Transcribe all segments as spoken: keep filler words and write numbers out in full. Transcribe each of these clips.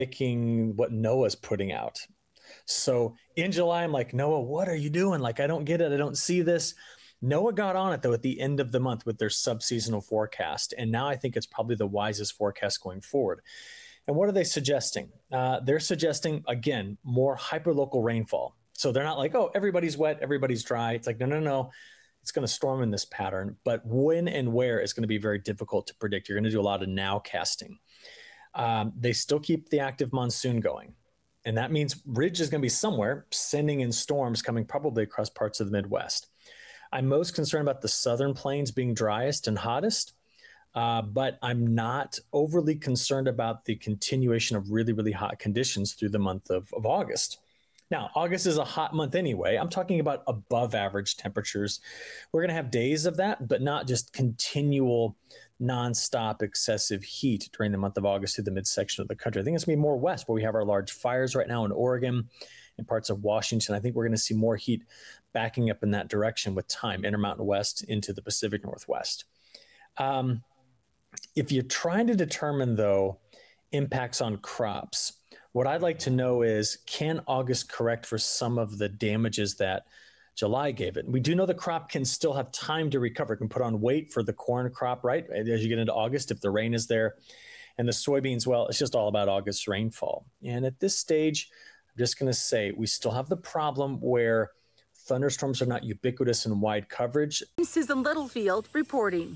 Picking what NOAA's putting out. So in July, I'm like, NOAA, what are you doing? Like, I don't get it. I don't see this. NOAA got on it, though, at the end of the month with their subseasonal forecast. And now I think it's probably the wisest forecast going forward. And what are they suggesting? Uh, they're suggesting, again, more hyperlocal rainfall. So they're not like, oh, everybody's wet, everybody's dry. It's like, no, no, no. It's going to storm in this pattern. But when and where is going to be very difficult to predict. You're going to do a lot of nowcasting. Um, they still keep the active monsoon going. And that means ridge is going to be somewhere sending in storms coming probably across parts of the Midwest. I'm most concerned about the southern plains being driest and hottest, uh, but I'm not overly concerned about the continuation of really, really hot conditions through the month of, of August. Now, August is a hot month anyway. I'm talking about above average temperatures. We're going to have days of that, but not just continual, nonstop, excessive heat during the month of August through the midsection of the country. I think it's going to be more west, where we have our large fires right now in Oregon and parts of Washington. I think we're going to see more heat backing up in that direction with time, Intermountain West into the Pacific Northwest. Um, if you're trying to determine, though, impacts on crops, what I'd like to know is, can August correct for some of the damages that July gave it? We do know the crop can still have time to recover. It can put on weight for the corn crop, right? As you get into August, if the rain is there. And the soybeans, well, it's just all about August rainfall. And at this stage, I'm just going to say we still have the problem where thunderstorms are not ubiquitous in wide coverage. Susan Littlefield reporting.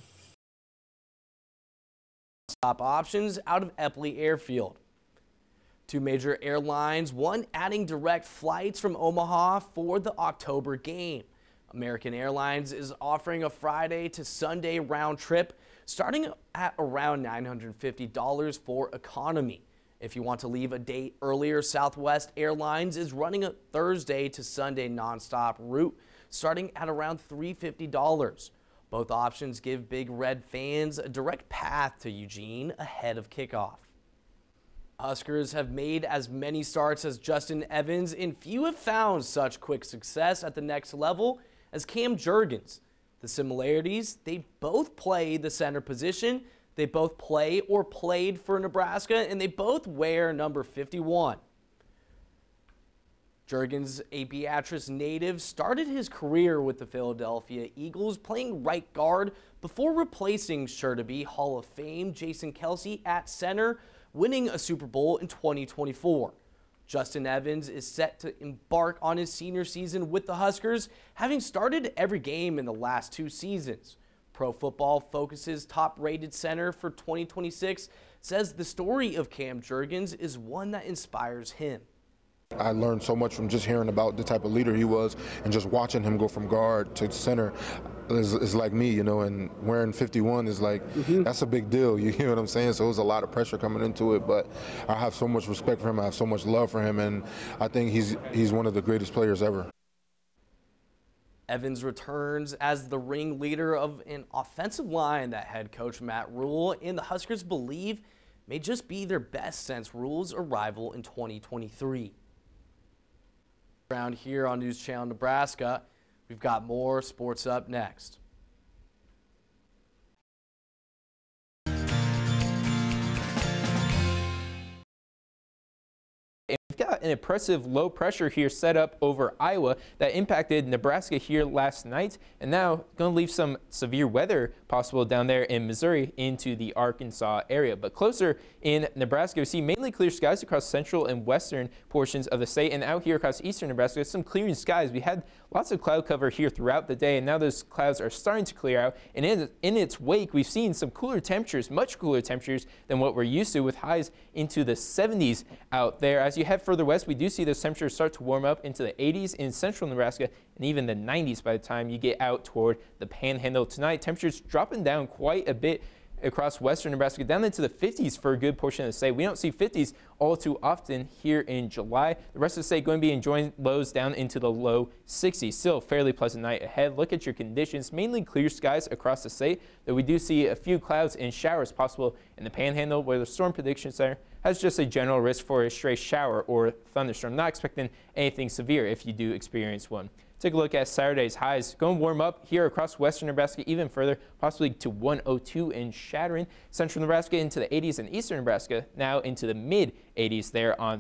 Top options out of Eppley Airfield. Two major airlines, one adding direct flights from Omaha for the October game. American Airlines is offering a Friday to Sunday round trip starting at around nine hundred fifty dollars for economy. If you want to leave a day earlier, Southwest Airlines is running a Thursday to Sunday nonstop route starting at around three hundred fifty dollars. Both options give Big Red fans a direct path to Eugene ahead of kickoff. Huskers have made as many starts as Justin Evans, and few have found such quick success at the next level as Cam Jurgens. The similarities, they both play the center position, they both play or played for Nebraska, and they both wear number fifty-one. Jurgens, a Beatrice native, started his career with the Philadelphia Eagles playing right guard before replacing sure-to-be Hall of Fame Jason Kelce at center, winning a Super Bowl in twenty twenty-four. Justin Evans is set to embark on his senior season with the Huskers, having started every game in the last two seasons. Pro Football Focus's top-rated center for twenty twenty-six says the story of Cam Jurgens is one that inspires him. I learned so much from just hearing about the type of leader he was, and just watching him go from guard to center is, is like me, you know, and wearing fifty-one is like, mm-hmm. That's a big deal, you hear what I'm saying? So it was a lot of pressure coming into it, but I have so much respect for him, I have so much love for him, and I think he's, he's one of the greatest players ever. Evans returns as the ringleader of an offensive line that head coach Matt Rhule and the Huskers believe may just be their best since Rhule's arrival in twenty twenty-three. Around here on News Channel Nebraska, we've got more sports up next. We've got an impressive low pressure here set up over Iowa that impacted Nebraska here last night, and now going to leave some severe weather possible down there in Missouri into the Arkansas area. But closer in Nebraska, we see mainly clear skies across central and western portions of the state, and out here across eastern Nebraska, some clearing skies. We had lots of cloud cover here throughout the day, and now those clouds are starting to clear out, and in, in its wake, we've seen some cooler temperatures, much cooler temperatures than what we're used to, with highs into the seventies out there. As you head further west, we do see those temperatures start to warm up into the eighties in central Nebraska and even the nineties by the time you get out toward the Panhandle. Tonight, temperatures dropping down quite a bit across western Nebraska, down into the fifties for a good portion of the state. We don't see fifties all too often here in July. The rest of the state going to be enjoying lows down into the low sixties. Still a fairly pleasant night ahead. Look at your conditions, mainly clear skies across the state, though we do see a few clouds and showers possible in the Panhandle, where the Storm Prediction Center has just a general risk for a stray shower or thunderstorm. Not expecting anything severe if you do experience one. Take a look at Saturday's highs. Going to warm up here across western Nebraska even further, possibly to one oh two in Chadron. Central Nebraska into the eighties, and eastern Nebraska now into the mid eighties there on